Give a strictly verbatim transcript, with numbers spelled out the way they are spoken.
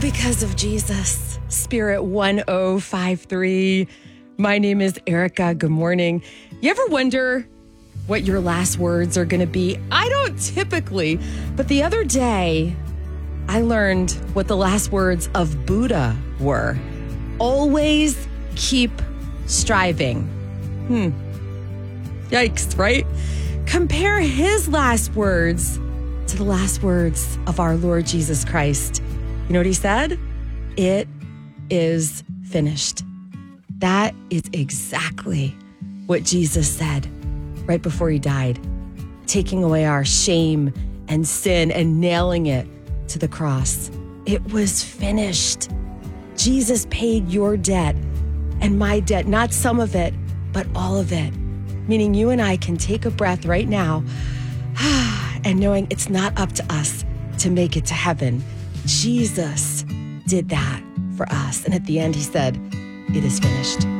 because of Jesus. Spirit one oh five three. My name is Erica. Good morning. You ever wonder what your last words are going to be? I don't typically, but the other day I learned what the last words of Buddha were. Always keep striving. Hmm. Yikes, right? Compare his last words to the last words of our Lord Jesus Christ. You know what he said? It is finished. That is exactly what Jesus said right before he died, taking away our shame and sin and nailing it to the cross. It was finished. Jesus paid your debt and my debt, not some of it, but all of it. Meaning you and I can take a breath right now and knowing it's not up to us to make it to heaven. Jesus did that for us. And at the end, he said, it is finished.